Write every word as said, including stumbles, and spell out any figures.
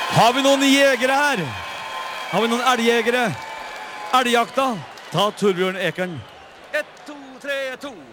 Har vi noen jegere her? Har vi noen elgjegere? Elgjakta. Ta Torbjørn Ekern. Ett, to, tre, to.